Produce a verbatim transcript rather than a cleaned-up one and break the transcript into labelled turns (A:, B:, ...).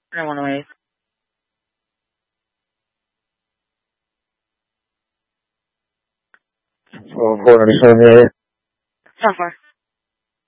A: I want to wait.
B: So four ninety-seven, yeah.
A: So far.